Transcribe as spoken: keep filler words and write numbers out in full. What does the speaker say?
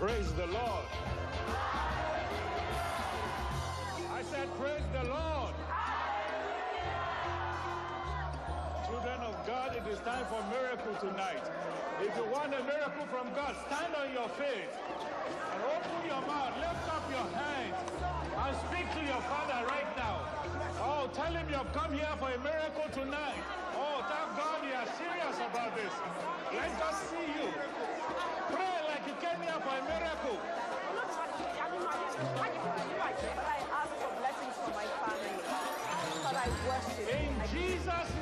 Praise the Lord. I said, praise the Lord. Children of God, it is time for miracle tonight. If you want a miracle from God, stand on your feet and open your mouth, lift up your hands, and speak to your Father right now. Oh, tell him you've come here for a miracle tonight. Oh, thank God you are serious about this. Let us see you. Pray like you came here for a miracle. I ask for blessings for my family. But I worship. In Jesus'